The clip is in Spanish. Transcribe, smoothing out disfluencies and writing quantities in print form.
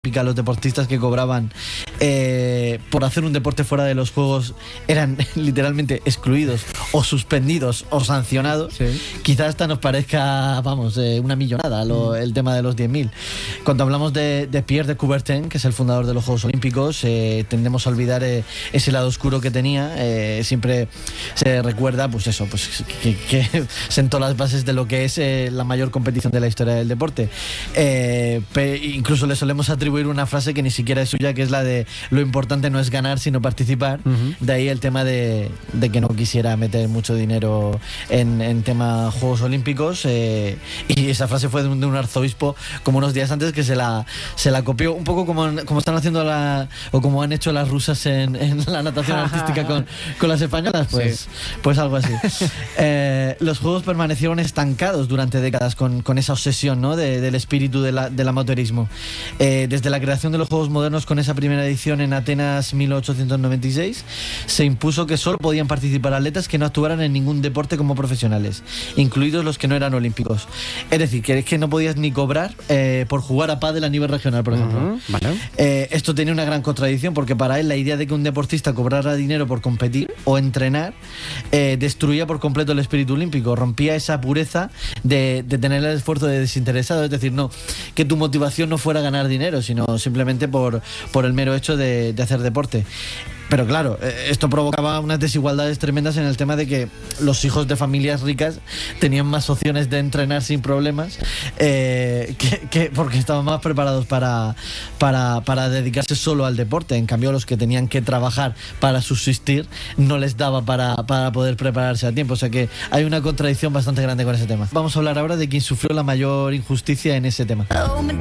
Los deportistas que cobraban por hacer un deporte fuera de los juegos eran literalmente excluidos o suspendidos o sancionados. Sí. Quizás hasta nos parezca, una millonada el tema de los 10.000. Cuando hablamos de Pierre de Coubertin, que es el fundador de los Juegos Olímpicos, tendemos a olvidar ese lado oscuro que tenía. Siempre se recuerda que sentó las bases de lo que es la mayor competición de la historia del deporte. Incluso le solemos atribuir una frase que ni siquiera es suya, que es la de lo importante no es ganar sino participar. De ahí el tema de que no quisiera meter mucho dinero en tema Juegos Olímpicos, y esa frase fue de un arzobispo como unos días antes, que se la copió un poco como están haciendo o como han hecho las rusas en la natación artística con las españolas, pues algo así. Los juegos permanecieron estancados durante décadas con esa obsesión, ¿no?, del espíritu del amateurismo. Desde la creación de los Juegos modernos, con esa primera edición en Atenas 1896, se impuso que solo podían participar atletas que no actuaran en ningún deporte como profesionales, incluidos los que no eran olímpicos. Es decir, que es que no podías ni cobrar por jugar a pádel a nivel regional, por ejemplo. Vale. Esto tenía una gran contradicción, porque para él la idea de que un deportista cobrara dinero por competir o entrenar destruía por completo el espíritu olímpico, rompía esa pureza de tener el esfuerzo de desinteresado, es decir, no que tu motivación no fuera ganar dinero, sino simplemente por el mero hecho de hacer deporte. Pero claro, esto provocaba unas desigualdades tremendas en el tema de que los hijos de familias ricas tenían más opciones de entrenar sin problemas, porque estaban más preparados para dedicarse solo al deporte. En cambio, los que tenían que trabajar para subsistir no les daba para poder prepararse a tiempo. O sea que hay una contradicción bastante grande con ese tema. Vamos a hablar ahora de quien sufrió la mayor injusticia en ese tema.